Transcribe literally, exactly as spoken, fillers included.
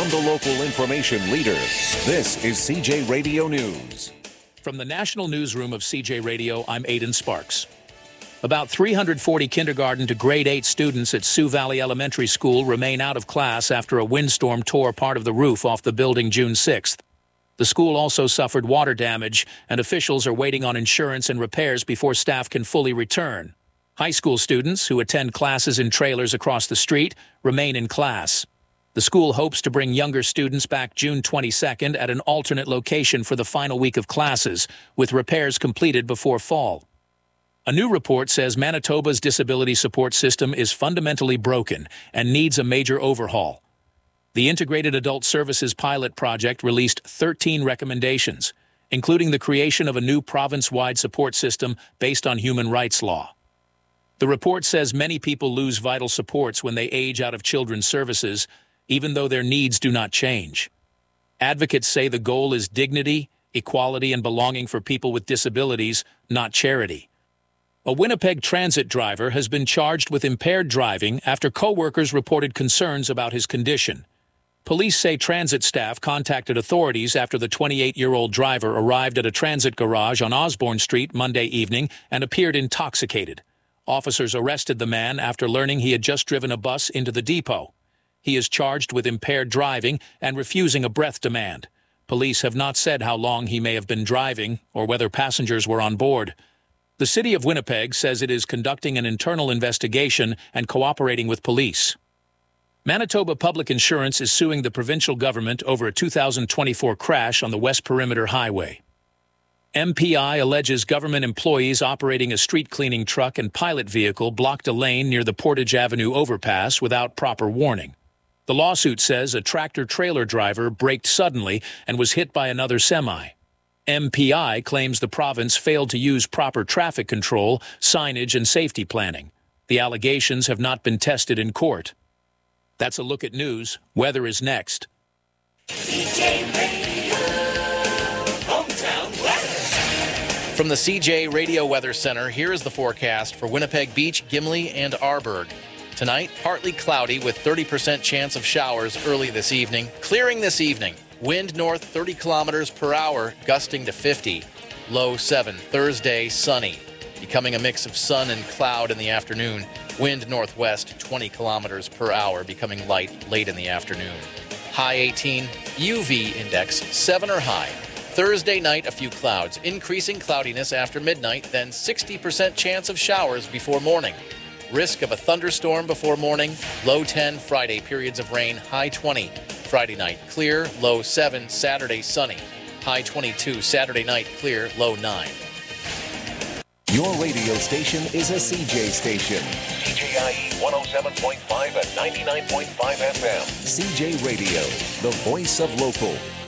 on the local information leader. This is C J Radio News. From the National Newsroom of C J Radio, I'm Aidan Sparks. About three hundred forty kindergarten to grade eight students at Sioux Valley Elementary School remain out of class after a windstorm tore part of the roof off the building June sixth. The school also suffered water damage, and officials are waiting on insurance and repairs before staff can fully return. High school students who attend classes in trailers across the street remain in class. The school hopes to bring younger students back June twenty-second at an alternate location for the final week of classes, with repairs completed before fall. A new report says Manitoba's disability support system is fundamentally broken and needs a major overhaul. The Integrated Adult Services Pilot Project released thirteen recommendations, including the creation of a new province-wide support system based on human rights law. The report says many people lose vital supports when they age out of children's services, even though their needs do not change. Advocates say the goal is dignity, equality, and belonging for people with disabilities, not charity. A Winnipeg transit driver has been charged with impaired driving after co-workers reported concerns about his condition. Police say transit staff contacted authorities after the twenty-eight-year-old driver arrived at a transit garage on Osborne Street Monday evening and appeared intoxicated. Officers arrested the man after learning he had just driven a bus into the depot. He is charged with impaired driving and refusing a breath demand. Police have not said how long he may have been driving or whether passengers were on board. The City of Winnipeg says it is conducting an internal investigation and cooperating with police. Manitoba Public Insurance is suing the provincial government over a two thousand twenty-four crash on the West Perimeter Highway. M P I alleges government employees operating a street cleaning truck and pilot vehicle blocked a lane near the Portage Avenue overpass without proper warning. The lawsuit says a tractor-trailer driver braked suddenly and was hit by another semi. M P I claims the province failed to use proper traffic control, signage, and safety planning. The allegations have not been tested in court. That's a look at news. Weather is next. C J Radio, hometown weather. From the C J Radio Weather Center, here is the forecast for Winnipeg Beach, Gimli, and Arborg. Tonight, partly cloudy with thirty percent chance of showers early this evening. Clearing this evening. Wind north thirty kilometers per hour, gusting to fifty. Low seven. Thursday, sunny. Becoming a mix of sun and cloud in the afternoon. Wind northwest twenty kilometers per hour, becoming light late in the afternoon. High eighteen. U V index seven or high. Thursday night, a few clouds. Increasing cloudiness after midnight, then sixty percent chance of showers before morning. Risk of a thunderstorm before morning. Low ten. Friday, periods of rain. High twenty. Friday night, clear. Low seven. Saturday, sunny. High twenty-two. Saturday night, clear. Low nine. Your radio station is a C J station. C J I E one oh seven point five and ninety-nine point five F M. C J Radio, the voice of local.